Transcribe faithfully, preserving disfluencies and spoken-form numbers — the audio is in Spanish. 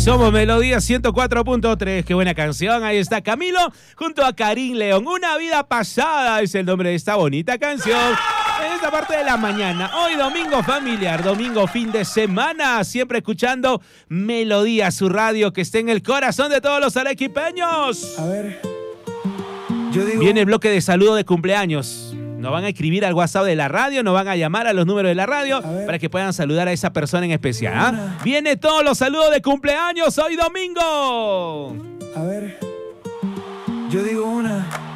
Somos Melodía ciento cuatro punto tres. Qué buena canción. Ahí está Camilo junto a Karim León. Una vida pasada es el nombre de esta bonita canción. En esta parte de la mañana. Hoy domingo familiar, domingo fin de semana. Siempre escuchando Melodía, su radio que está en el corazón de todos los arequipeños. A ver. Yo digo... Viene el bloque de saludo de cumpleaños. Nos van a escribir al WhatsApp de la radio, nos van a llamar a los números de la radio para que puedan saludar a esa persona en especial. ¿Ah? Viene todos los saludos de cumpleaños hoy domingo. A ver, yo digo una.